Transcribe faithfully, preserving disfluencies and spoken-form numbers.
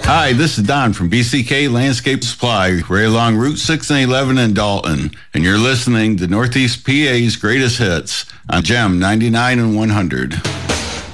Hi, this is Don from B C K Landscape Supply, right along Route six and eleven in Dalton, and you're listening to Northeast P A's Greatest Hits on Gem ninety-nine and one hundred.